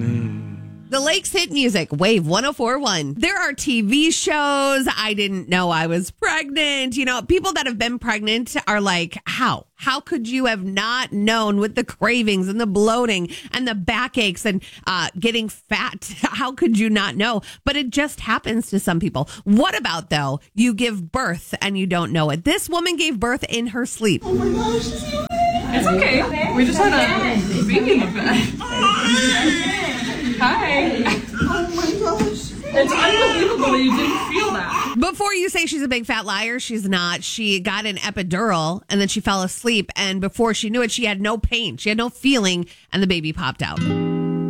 The Lakes Hit Music, Wave 104.1. There are TV shows. I didn't know I was pregnant. You know, people that have been pregnant are like, how? How could you have not known with the cravings and the bloating and the backaches and getting fat? How could you not know? But it just happens to some people. What about, though, you give birth and you don't know it? This woman gave birth in her sleep. Oh my gosh, it's okay. We just had a baby in the bed. Hi. Oh my gosh. It's unbelievable that you didn't feel that. Before you say she's a big fat liar, she's not. She got an epidural and then she fell asleep. And before she knew it, she had no pain. She had no feeling and the baby popped out.